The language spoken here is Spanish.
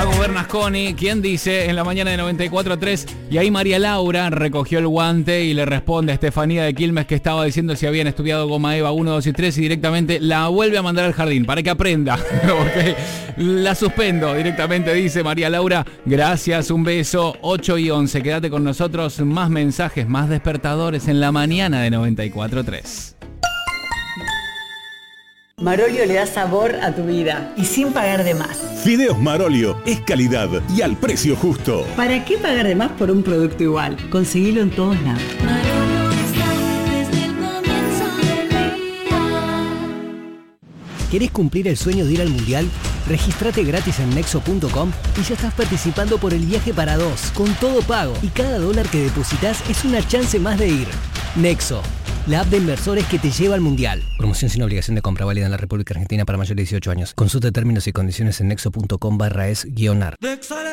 Tiago Bernasconi, quien dice en la mañana de 94.3, y ahí María Laura recogió el guante y le responde a Estefanía de Quilmes, que estaba diciendo si habían estudiado Goma Eva 1, 2 y 3, y directamente la vuelve a mandar al jardín para que aprenda. Okay. La suspendo directamente, dice María Laura. Gracias, un beso. 8 y 11, quédate con nosotros. Más mensajes, más despertadores en la mañana de 94.3. Marolio le da sabor a tu vida y sin pagar de más. Fideos Marolio es calidad y al precio justo. ¿Para qué pagar de más por un producto igual? Conseguilo en todos lados. ¿Querés cumplir el sueño de ir al Mundial? Regístrate gratis en Nexo.com y ya estás participando por el viaje para dos, con todo pago. Y cada dólar que depositas es una chance más de ir. Nexo, la app de inversores que te lleva al Mundial. Promoción sin obligación de compra, válida en la República Argentina para mayores de 18 años. Consulta términos y condiciones en Nexo.com/es-ar.